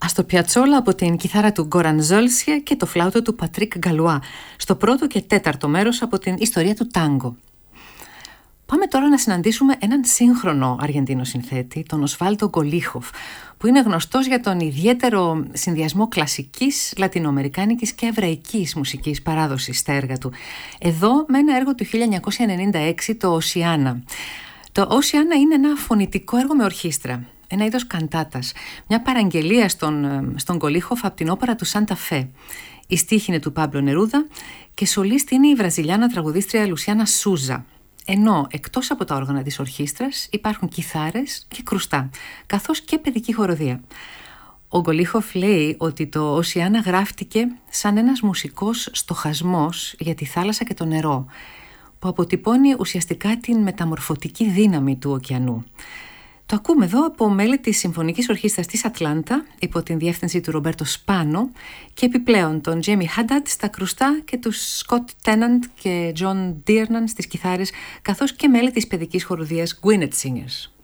Στο πιατσόλα από την κιθάρα του Γκόραν Ζόλσια και το φλάουτο του Πατρίκ Γκαλουά, στο πρώτο και τέταρτο μέρος από την ιστορία του τάγκο. Πάμε τώρα να συναντήσουμε έναν σύγχρονο Αργεντίνο συνθέτη, τον Οσβάλντο Γκολίχοφ, που είναι γνωστός για τον ιδιαίτερο συνδυασμό κλασικής, λατινοαμερικάνικης και εβραϊκής μουσικής παράδοσης στα έργα του. Εδώ με ένα έργο του 1996, το Οσιάνα. Το Οσιάνα είναι ένα φωνητικό έργο με ορχήστρα, ένα είδος καντάτας, μια παραγγελία στον Γκολίχοφ από την όπερα του Σάντα Φέ. Η στίχη είναι του Πάμπλο Νερούδα και σολίστη είναι η Βραζιλιάνα τραγουδίστρια Λουσιάνα Σούζα. Ενώ εκτός από τα όργανα της ορχήστρας υπάρχουν κιθάρες και κρουστά, καθώς και παιδική χοροδία. Ο Γκολίχοφ λέει ότι το Οσιάνα γράφτηκε σαν ένας μουσικός στοχασμός για τη θάλασσα και το νερό, που αποτυπώνει ουσιαστικά την μεταμορφωτική δύναμη του ωκεανού. Το ακούμε εδώ από μέλη της Συμφωνικής Ορχήστρας της Ατλάντα υπό την διεύθυνση του Ρομπέρτο Σπάνο και επιπλέον τον Τζέμι Χάνταντ στα κρουστά και τους Σκοτ Τέναντ και Τζον Ντίρναν στις κιθάρες, καθώς και μέλη της παιδικής χοροδίας Gwyneth Singers.